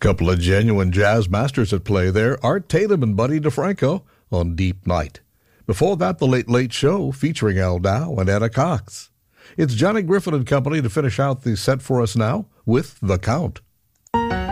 Couple of genuine jazz masters at play there, Art Tatum and Buddy DeFranco on Deep Night. Before that, The Late Late Show featuring Al Dow and Anna Cox. It's Johnny Griffin and Company to finish out the set for us now with The Count.